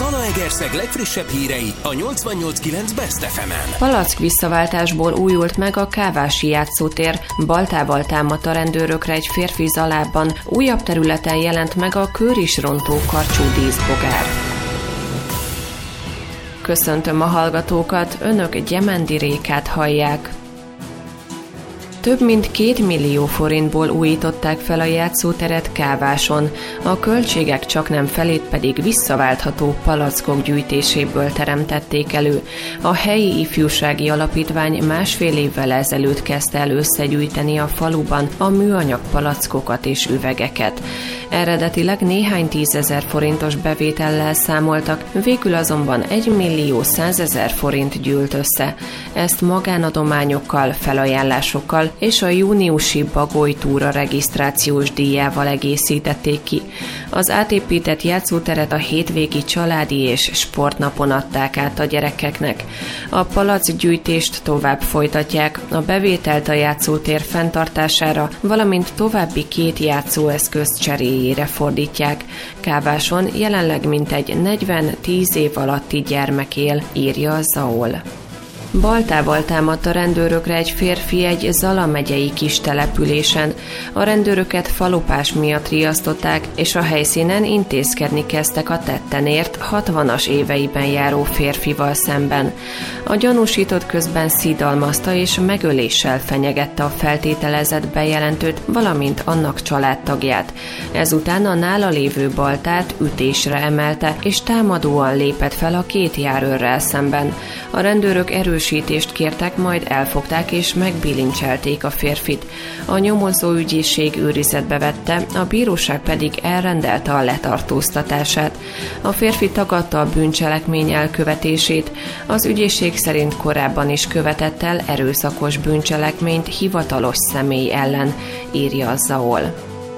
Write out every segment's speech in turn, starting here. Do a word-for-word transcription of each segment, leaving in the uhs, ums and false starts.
Zalaegerszeg legfrissebb hírei a nyolcvannyolc kilenc Best ef emen. Palack visszaváltásból újult meg a Kávási játszótér. Baltával támadt a rendőrökre egy férfi Zalában. Újabb területen jelent meg a kőrisrontó karcsú díszbogár. Köszöntöm a hallgatókat, önök Gyemendi Rékát hallják. Több mint két millió forintból újították fel a játszóteret Káváson, a költségek csaknem felét pedig visszaváltható palackok gyűjtéséből teremtették elő. A helyi ifjúsági alapítvány másfél évvel ezelőtt kezdte el összegyűjteni a faluban a műanyag palackokat és üvegeket. Eredetileg néhány tízezer forintos bevétellel számoltak, végül azonban egy millió százezer forint gyűlt össze. Ezt magánadományokkal, felajánlásokkal és a júniusi Bagoly túra regisztrációs díjával egészítették ki. Az átépített játszóteret a hétvégi családi és sportnapon adták át a gyerekeknek. A palackgyűjtést tovább folytatják, a bevételt a játszótér fenntartására, valamint további két játszóeszköz cseréjére fordítják. Káváson jelenleg mintegy negyven-tíz év alatti gyermek él, írja a Zaol. Baltával támadt a rendőrökre egy férfi egy Zala megyei kis településen. A rendőröket falopás miatt riasztották, és a helyszínen intézkedni kezdtek a tettenért hatvanas éveiben járó férfival szemben. A gyanúsított közben szidalmazta és megöléssel fenyegette a feltételezett bejelentőt, valamint annak családtagját. Ezután a nála lévő baltát ütésre emelte, és támadóan lépett fel a két járőrrel szemben. A rendőrök erős kértek, majd elfogták és megbilincselték a férfit. A nyomozó ügyészség őrizetbe vette, a bíróság pedig elrendelte a letartóztatását. A férfi tagadta a bűncselekmény elkövetését. Az ügyészség szerint korábban is követett el erőszakos bűncselekményt hivatalos személy ellen, írja a Zaol.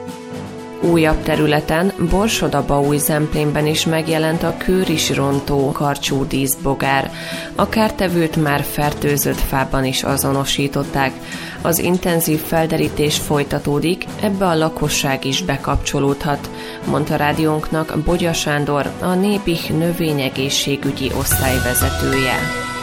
Újabb területen, Borsod-Abaúj-Zemplénben is megjelent a kőrisrontó karcsú díszbogár. A kártevőt már fertőzött fában is azonosították. Az intenzív felderítés folytatódik, ebbe a lakosság is bekapcsolódhat, mondta rádiónknak Bogya Sándor, a Népich növényegészségügyi osztályvezetője.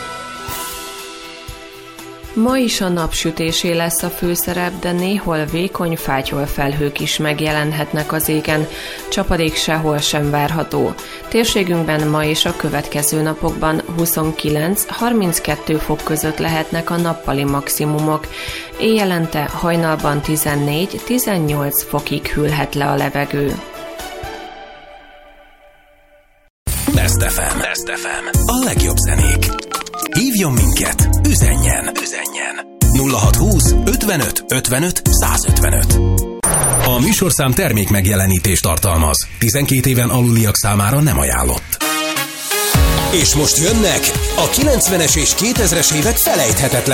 Ma is a napsütésé lesz a főszerep, de néhol vékony fátyol felhők is megjelenhetnek az égen, csapadék sehol sem várható. Térségünkben ma és a következő napokban huszonkilenc-harminckettő fok között lehetnek a nappali maximumok, éjjelente hajnalban tizennégy-tizennyolc fokig hűlhet le a levegő. Best ef em. Best ef em. A legjobb zenék. Hívjon minket, üzenjen, üzenjen. nulla hatszázhúsz ötvenöt ötvenöt százötvenöt. A műsorszám termék megjelenítést tartalmaz. tizenkét éven aluliak számára nem ajánlott. És most jönnek a kilencvenes és kétezres évek felejthetetlen